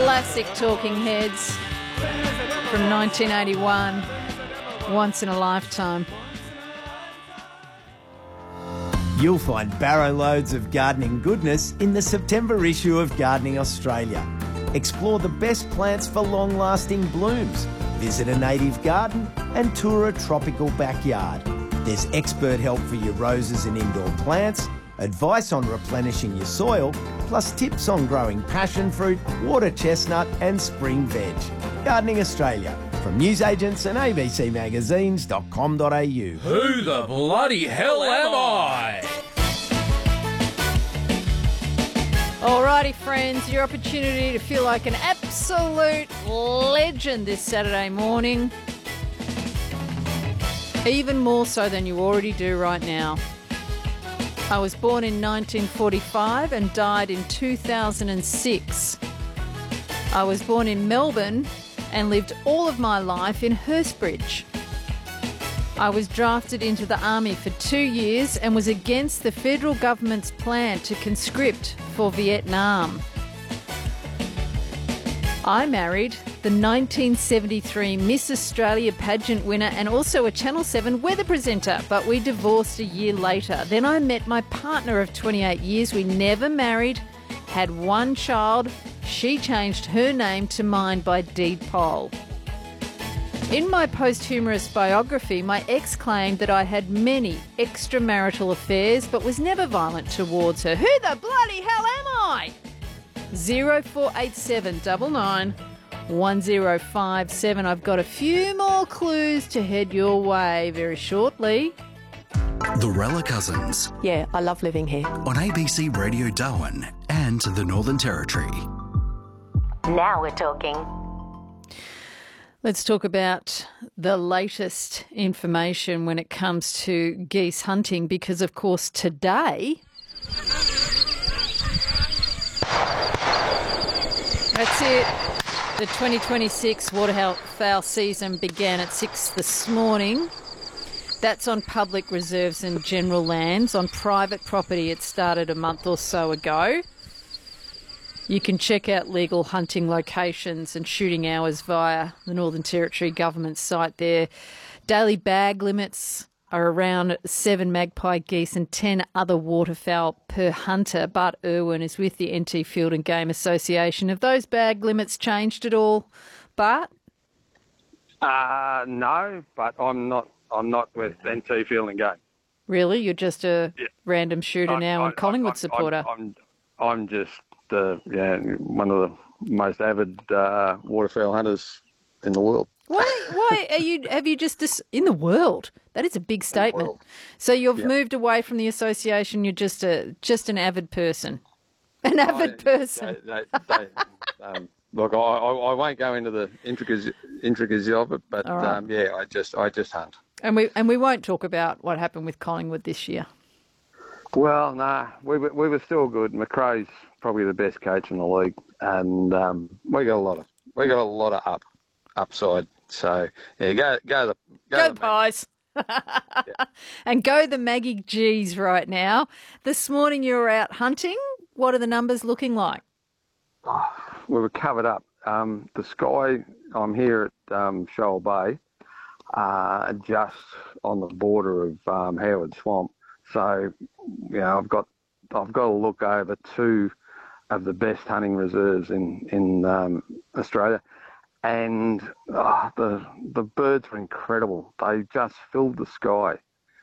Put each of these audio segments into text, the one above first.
Classic Talking Heads from 1981, Once in a Lifetime. You'll find barrow loads of gardening goodness in the September issue of Gardening Australia. Explore the best plants for long-lasting blooms. Visit a native garden and tour a tropical backyard. There's expert help for your roses and indoor plants, advice on replenishing your soil, plus tips on growing passion fruit, water chestnut and spring veg. Gardening Australia, from newsagents and abcmagazines.com.au. Who the bloody hell am I? Alrighty, friends, your opportunity to feel like an absolute legend this Saturday morning. Even more so than you already do right now. I was born in 1945 and died in 2006. I was born in Melbourne and lived all of my life in Hurstbridge. I was drafted into the army for 2 years and was against the federal government's plan to conscript for Vietnam. I married the 1973 Miss Australia pageant winner and also a Channel 7 weather presenter, but we divorced a year later. Then I met my partner of 28 years. We never married, had one child. She changed her name to mine by deed poll. In my posthumous biography, my ex claimed that I had many extramarital affairs but was never violent towards her. Who the bloody hell am I? 0487 99 1057. I've got a few more clues to head your way very shortly. The Rella Cousins. Yeah, I love living here. On ABC Radio Darwin and the Northern Territory. Now we're talking. Let's talk about the latest information when it comes to geese hunting because, of course, today... That's it. The 2026 waterfowl season began at 6 this morning. That's on public reserves and general lands. On private property, it started a month or so ago. You can check out legal hunting locations and shooting hours via the Northern Territory government site there. Daily bag limits are around 7 magpie geese and 10 other waterfowl per hunter. Bart Irwin is with the NT Field and Game Association. Have those bag limits changed at all, Bart? No, but I'm not with NT Field and Game. Really? You're just a random shooter now and Collingwood supporter? I'm just one of the most avid waterfowl hunters in the world. Why have you just in the world? That is a big statement. So you've moved away from the association. You're just an avid person. An avid person. Look, I won't go into the intricacies of it, but right. I just hunt. And we won't talk about what happened with Collingwood this year. Well, we were still good. McRae's probably the best coach in the league, and we got a lot of upside. So go the Pies. And go the Maggie G's right now. This morning you were out hunting. What are the numbers looking like? We were covered up. The sky, I'm here at Shoal Bay, just on the border of Howard Swamp. So, I've got to look over two of the best hunting reserves in Australia. And the birds were incredible. They just filled the sky.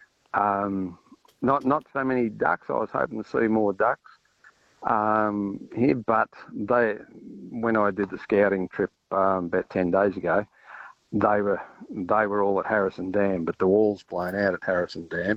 Not so many ducks. I was hoping to see more ducks here, but when I did the scouting trip about 10 days ago, they were all at Harrison Dam, but the wall's blown out at Harrison Dam,